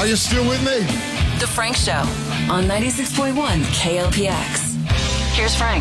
Are you still with me? The Frank Show on 96.1 KLPX. Here's Frank.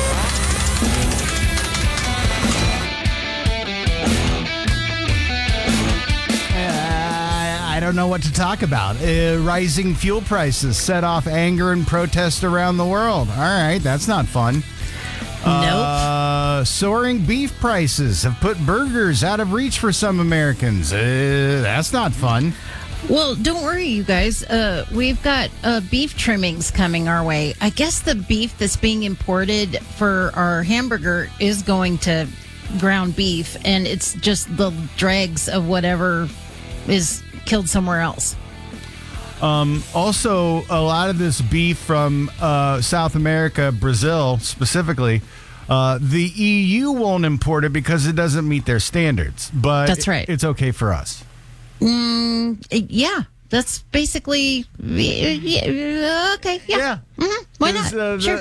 I don't know what to talk about. Rising fuel prices set off anger and protest around the world. All right, that's not fun. Nope. Soaring beef prices have put burgers out of reach for some Americans. That's not fun. Well, don't worry, you guys. We've got beef trimmings coming our way. I guess the beef that's being imported for our hamburger is going to ground beef, and it's just the dregs of whatever is killed somewhere else. Also, a lot of this beef from South America, Brazil specifically, the EU won't import it because it doesn't meet their standards. But that's right. It's okay for us. Yeah, that's basically okay. Yeah. Mm-hmm. Why not? Sure.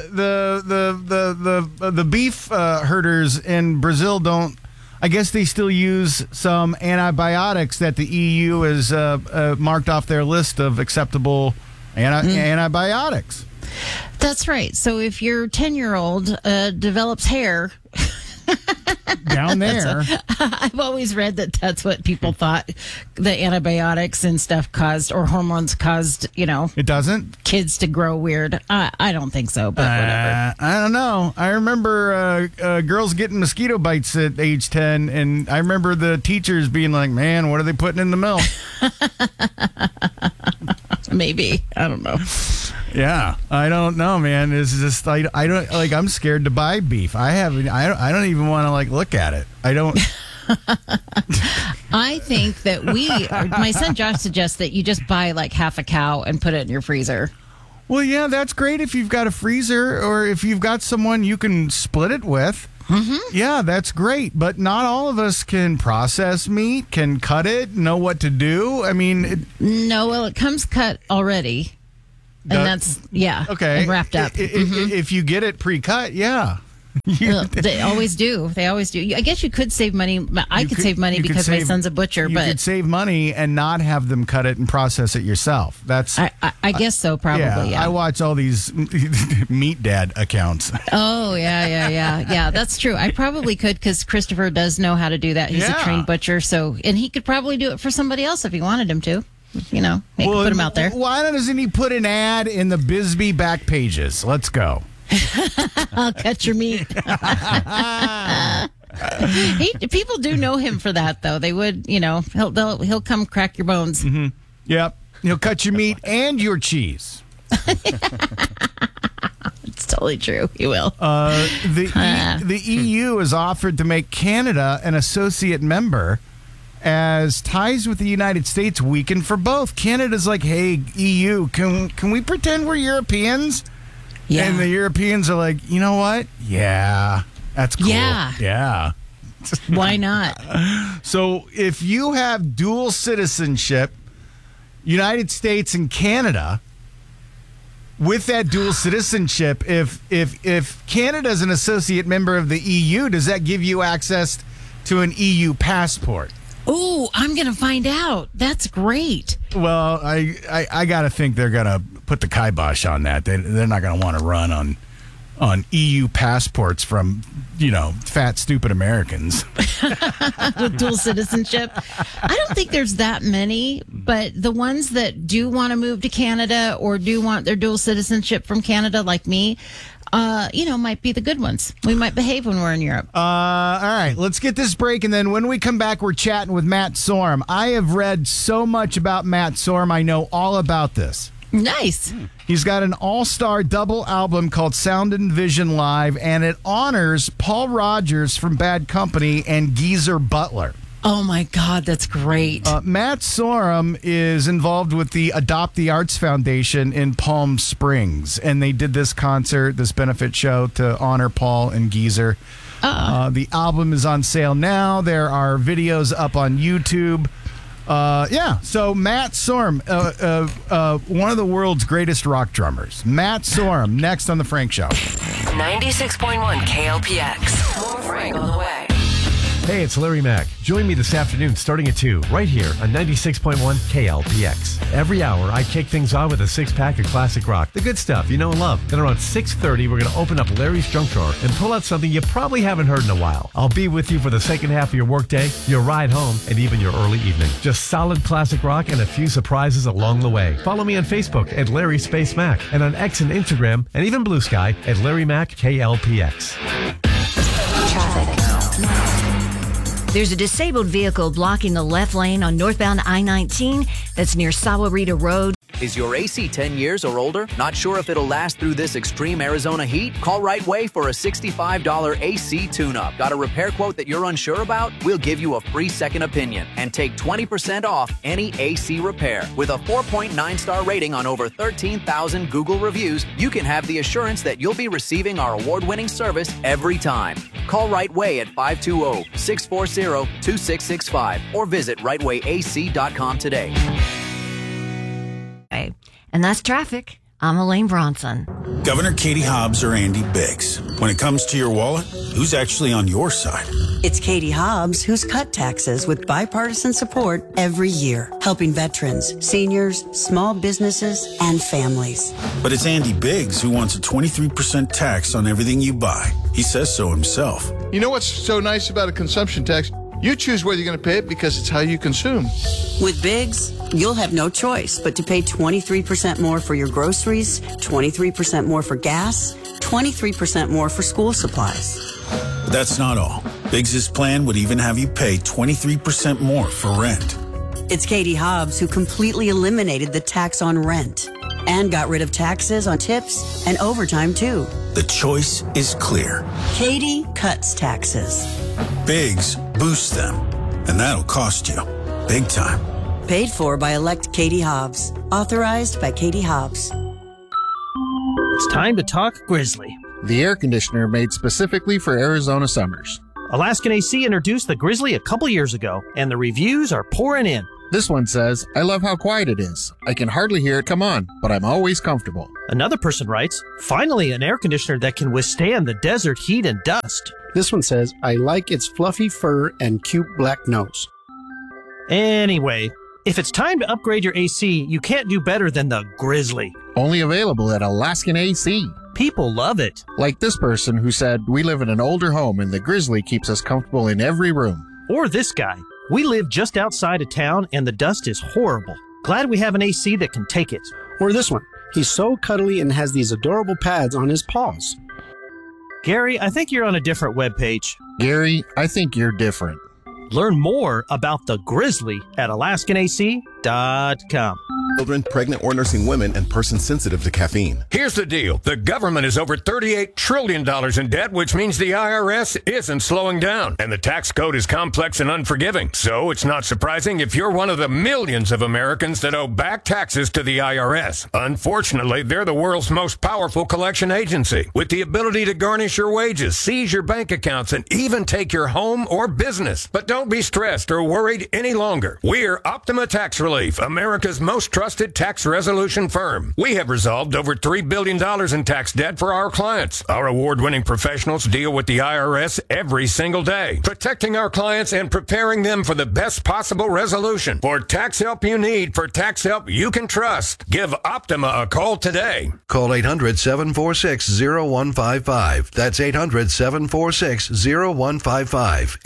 The beef herders in Brazil don't. I guess they still use some antibiotics that the EU has marked off their list of acceptable antibiotics. That's right. So if your 10-year-old develops hair down there, I've always read that that's what people thought the antibiotics and stuff caused, or hormones caused, it doesn't. Kids to grow weird. I don't think so, but whatever. I don't know. I remember girls getting mosquito bites at age 10, and I remember the teachers being like, man, what are they putting in the milk? Maybe. I don't know. Yeah, I don't know, man. It's just I don't like. I'm scared to buy beef. I don't even want to look at it. I don't. I think that my son Josh suggests that you just buy half a cow and put it in your freezer. Well, yeah, that's great if you've got a freezer or if you've got someone you can split it with. Mm-hmm. Yeah, that's great. But not all of us can process meat, can cut it, know what to do. I mean, no, well, it comes cut already. And that's, okay. And wrapped up. If you get it pre-cut, yeah. They always do. They always do. I guess you could save money. I could save money because my son's a butcher. You could save money and not have them cut it and process it yourself. That's. I guess so, probably, yeah. I watch all these Meat Dad accounts. Oh, yeah. That's true. I probably could because Christopher does know how to do that. He's a trained butcher. And he could probably do it for somebody else if he wanted him to. He could put him out there. Why doesn't he put an ad in the Bisbee back pages? Let's go. I'll cut your meat. People do know him for that, though. They would, he'll come crack your bones. Mm-hmm. Yep. He'll cut your meat and your cheese. It's totally true. He will. The EU has offered to make Canada an associate member as ties with the United States weaken for both. Canada's like, hey, EU, can we pretend we're Europeans? Yeah. And the Europeans are like, you know what? Yeah, that's cool. Yeah. Why not? So if you have dual citizenship, United States and Canada, with that dual citizenship, if Canada's an associate member of the EU, does that give you access to an EU passport? Oh, I'm going to find out. That's great. Well, I got to think they're going to put the kibosh on that. They're not going to want to run on EU passports from, fat, stupid Americans. With dual citizenship. I don't think there's that many, but the ones that do want to move to Canada or do want their dual citizenship from Canada, like me, might be the good ones. We might behave when we're in Europe. All right, let's get this break, and then when we come back, we're chatting with Matt Sorum. I have read so much about Matt Sorum. I know all about this. Nice. He's got an all-star double album called Sound and Vision Live, and it honors Paul Rodgers from Bad Company and Geezer Butler. Oh, my God, that's great. Matt Sorum is involved with the Adopt the Arts Foundation in Palm Springs, and they did this concert, this benefit show to honor Paul and Geezer. The album is on sale now. There are videos up on YouTube. So Matt Sorum, one of the world's greatest rock drummers. Matt Sorum, next on The Frank Show. 96.1 KLPX. More Frank on the way. Hey, it's Larry Mack. Join me this afternoon starting at 2, right here on 96.1 KLPX. Every hour, I kick things off with a six-pack of classic rock, the good stuff you know and love. Then around 6:30, we're going to open up Larry's junk drawer and pull out something you probably haven't heard in a while. I'll be with you for the second half of your workday, your ride home, and even your early evening. Just solid classic rock and a few surprises along the way. Follow me on Facebook at Larry Space Mac and on X and Instagram and even Blue Sky at Larry Mac KLPX. Traffic. There's a disabled vehicle blocking the left lane on northbound I-19 that's near Sahuarita Road. Is your AC 10 years or older? Not sure if it'll last through this extreme Arizona heat? Call Right Way for a $65 AC tune-up. Got a repair quote that you're unsure about? We'll give you a free second opinion and take 20% off any AC repair. With a 4.9-star rating on over 13,000 Google reviews, you can have the assurance that you'll be receiving our award-winning service every time. Call Right Way at 520-640-2665 or visit rightwayac.com today. And that's traffic. I'm Elaine Bronson. Governor Katie Hobbs or Andy Biggs. When it comes to your wallet, who's actually on your side? It's Katie Hobbs who's cut taxes with bipartisan support every year, helping veterans, seniors, small businesses, and families. But it's Andy Biggs who wants a 23% tax on everything you buy. He says so himself. You know what's so nice about a consumption tax? You choose whether you're going to pay it because it's how you consume. With Biggs, you'll have no choice but to pay 23% more for your groceries, 23% more for gas, 23% more for school supplies. But that's not all. Biggs' plan would even have you pay 23% more for rent. It's Katie Hobbs who completely eliminated the tax on rent and got rid of taxes on tips and overtime, too. The choice is clear. Katie cuts taxes. Biggs boosts them, and that'll cost you big time. Paid for by elect Katie Hobbs. Authorized by Katie Hobbs. It's time to talk Grizzly. The air conditioner made specifically for Arizona summers. Alaskan AC introduced the Grizzly a couple years ago, and the reviews are pouring in. This one says, I love how quiet it is. I can hardly hear it come on, but I'm always comfortable. Another person writes, finally an air conditioner that can withstand the desert heat and dust. This one says, I like its fluffy fur and cute black nose. Anyway, if it's time to upgrade your AC, you can't do better than the Grizzly. Only available at Alaskan AC. People love it. Like this person who said, we live in an older home and the Grizzly keeps us comfortable in every room. Or this guy, we live just outside of town and the dust is horrible. Glad we have an AC that can take it. Or this one, he's so cuddly and has these adorable pads on his paws. Gary, I think you're on a different webpage. Gary, I think you're different. Learn more about the Grizzly at AlaskanAC.com. Children, pregnant or nursing women, and persons sensitive to caffeine. Here's the deal. The government is over $38 trillion in debt, which means the IRS isn't slowing down. And the tax code is complex and unforgiving. So it's not surprising if you're one of the millions of Americans that owe back taxes to the IRS. Unfortunately, they're the world's most powerful collection agency, with the ability to garnish your wages, seize your bank accounts, and even take your home or business. But don't be stressed or worried any longer. We're Optima Tax Relief, America's most trusted tax resolution firm. We have resolved over $3 billion in tax debt for our clients. Our award-winning professionals deal with the IRS every single day, protecting our clients and preparing them for the best possible resolution. For tax help you need, for tax help you can trust, give Optima a call today. Call 800-746-0155. That's 800-746-0155.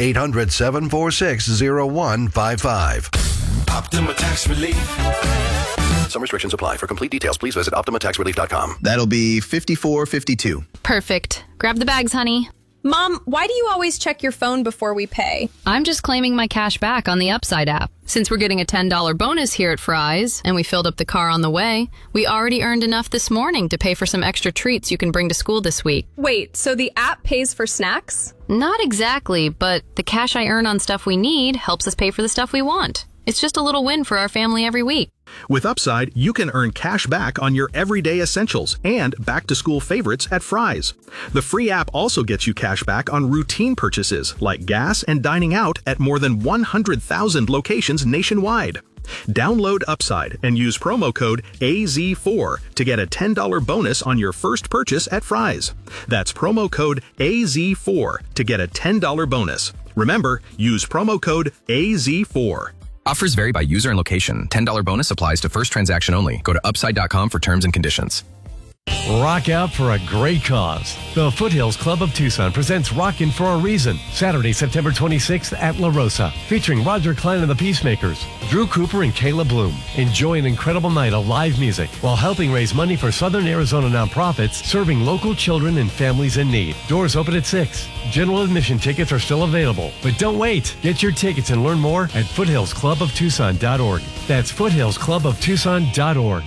800-746-0155. Optima Tax Relief. Some restrictions apply. For complete details, please visit OptimaTaxRelief.com. That'll be $54.52. Perfect. Grab the bags, honey. Mom, why do you always check your phone before we pay? I'm just claiming my cash back on the Upside app. Since we're getting a $10 bonus here at Fry's, and we filled up the car on the way, we already earned enough this morning to pay for some extra treats you can bring to school this week. Wait, so the app pays for snacks? Not exactly, but the cash I earn on stuff we need helps us pay for the stuff we want. It's just a little win for our family every week. With Upside, you can earn cash back on your everyday essentials and back-to-school favorites at Fry's. The free app also gets you cash back on routine purchases like gas and dining out at more than 100,000 locations nationwide. Download Upside and use promo code AZ4 to get a $10 bonus on your first purchase at Fry's. That's promo code AZ4 to get a $10 bonus. Remember, use promo code AZ4. Offers vary by user and location. $10 bonus applies to first transaction only. Go to upside.com for terms and conditions. Rock out for a great cause. The Foothills Club of Tucson presents Rockin' for a Reason, Saturday, September 26th at La Rosa, featuring Roger Klein and the Peacemakers, Drew Cooper and Kayla Bloom. Enjoy an incredible night of live music while helping raise money for Southern Arizona nonprofits serving local children and families in need. Doors open at 6. General admission tickets are still available, but don't wait. Get your tickets and learn more at foothillscluboftucson.org. That's foothillscluboftucson.org.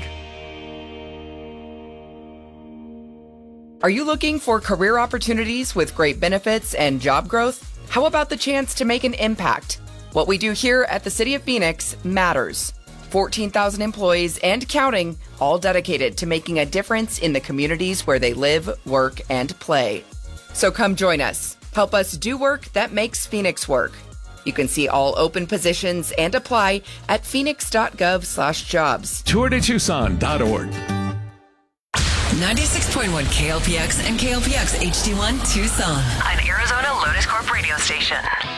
Are you looking for career opportunities with great benefits and job growth? How about the chance to make an impact? What we do here at the City of Phoenix matters. 14,000 employees and counting, all dedicated to making a difference in the communities where they live, work, and play. So come join us. Help us do work that makes Phoenix work. You can see all open positions and apply at phoenix.gov/jobs. TourDeTucson.org. 96.1 KLPX and KLPX HD1 Tucson. An Arizona Lotus Corp radio station.